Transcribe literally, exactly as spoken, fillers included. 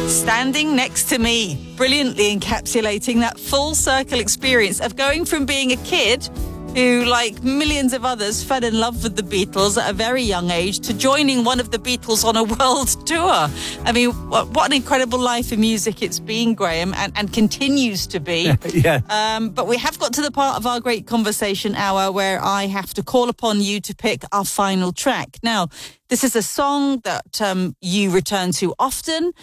Standing Next to Me, brilliantly encapsulating that full circle experience of going from being a kid who, like millions of others, fell in love with the Beatles at a very young age to joining one of the Beatles on a world tour. I mean, what, what an incredible life of music it's been, Graham, and, and continues to be. Yeah. Um, but we have got to the part of our great conversation hour where I have to call upon you to pick our final track. Now, this is a song that um, you return to often.